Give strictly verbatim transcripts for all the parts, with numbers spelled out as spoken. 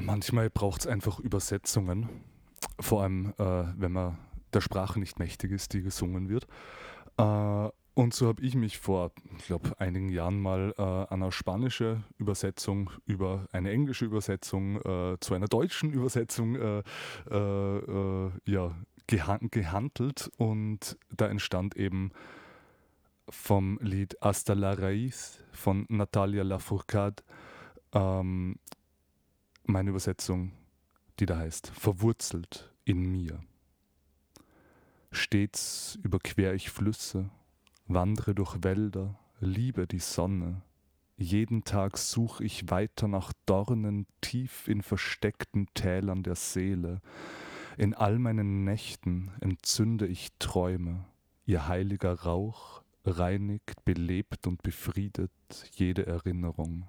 Manchmal braucht es einfach Übersetzungen, vor allem äh, wenn man der Sprache nicht mächtig ist, die gesungen wird. Äh, und so habe ich mich vor, ich glaube, einigen Jahren mal äh, an eine spanische Übersetzung über eine englische Übersetzung äh, zu einer deutschen Übersetzung äh, äh, äh, ja, gehan- gehandelt, und da entstand eben vom Lied Hasta la Raíz von Natalia Lafourcade ähm, meine Übersetzung, die da heißt: Verwurzelt in mir. Stets überquer ich Flüsse, wandre durch Wälder, liebe die Sonne. Jeden Tag such ich weiter nach Dornen tief in versteckten Tälern der Seele. In all meinen Nächten entzünde ich Träume. Ihr heiliger Rauch reinigt, belebt und befriedet jede Erinnerung.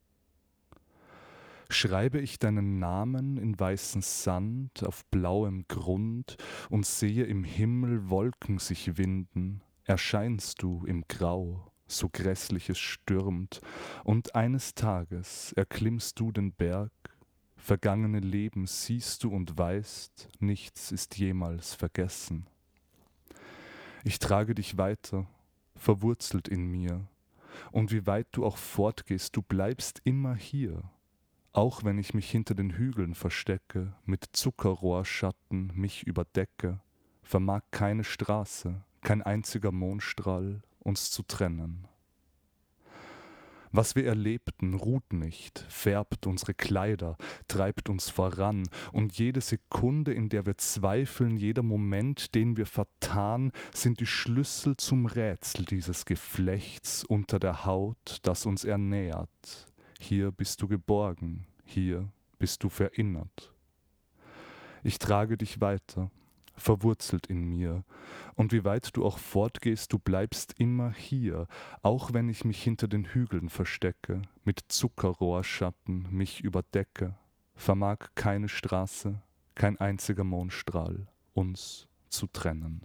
Schreibe ich deinen Namen in weißen Sand auf blauem Grund und sehe im Himmel Wolken sich winden, erscheinst du im Grau, so grässlich es stürmt, und eines Tages erklimmst du den Berg, vergangene Leben siehst du und weißt, nichts ist jemals vergessen. Ich trage dich weiter, verwurzelt in mir, und wie weit du auch fortgehst, du bleibst immer hier. Auch wenn ich mich hinter den Hügeln verstecke, mit Zuckerrohrschatten mich überdecke, vermag keine Straße, kein einziger Mondstrahl uns zu trennen. Was wir erlebten, ruht nicht, färbt unsere Kleider, treibt uns voran, und jede Sekunde, in der wir zweifeln, jeder Moment, den wir vertan, sind die Schlüssel zum Rätsel dieses Geflechts unter der Haut, das uns ernährt. Hier bist du geborgen, hier bist du verinnert. Ich trage dich weiter, verwurzelt in mir, und wie weit du auch fortgehst, du bleibst immer hier, auch wenn ich mich hinter den Hügeln verstecke, mit Zuckerrohrschatten mich überdecke, vermag keine Straße, kein einziger Mondstrahl uns zu trennen.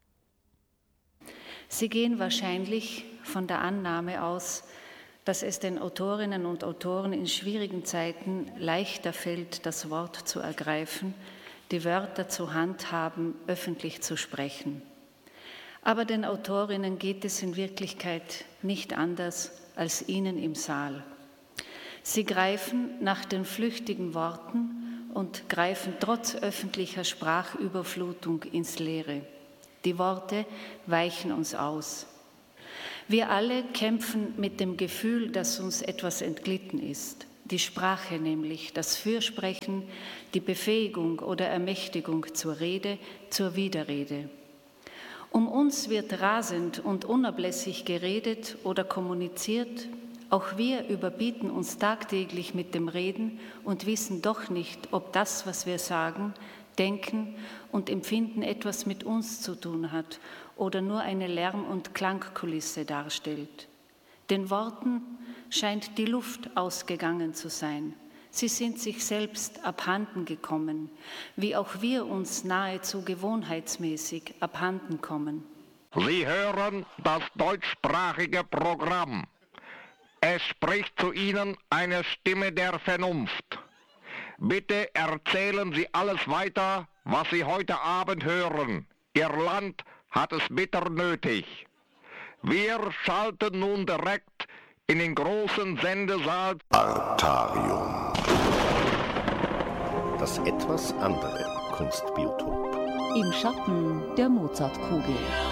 Sie gehen wahrscheinlich von der Annahme aus, dass es den Autorinnen und Autoren in schwierigen Zeiten leichter fällt, das Wort zu ergreifen, die Wörter zur Hand haben, öffentlich zu sprechen. Aber den Autorinnen geht es in Wirklichkeit nicht anders als ihnen im Saal. Sie greifen nach den flüchtigen Worten und greifen trotz öffentlicher Sprachüberflutung ins Leere. Die Worte weichen uns aus. Wir alle kämpfen mit dem Gefühl, dass uns etwas entglitten ist. Die Sprache nämlich, das Fürsprechen, die Befähigung oder Ermächtigung zur Rede, zur Widerrede. Um uns wird rasend und unablässig geredet oder kommuniziert. Auch wir überbieten uns tagtäglich mit dem Reden und wissen doch nicht, ob das, was wir sagen, denken und empfinden, etwas mit uns zu tun hat oder nur eine Lärm- und Klangkulisse darstellt. Den Worten scheint die Luft ausgegangen zu sein. Sie sind sich selbst abhanden gekommen, wie auch wir uns nahezu gewohnheitsmäßig abhanden kommen. Sie hören das deutschsprachige Programm. Es spricht zu Ihnen eine Stimme der Vernunft. Bitte erzählen Sie alles weiter, was Sie heute Abend hören. Ihr Land hat es bitter nötig. Wir schalten nun direkt in den großen Sendesaal Artarium. Das etwas andere Kunstbiotop. Im Schatten der Mozartkugel.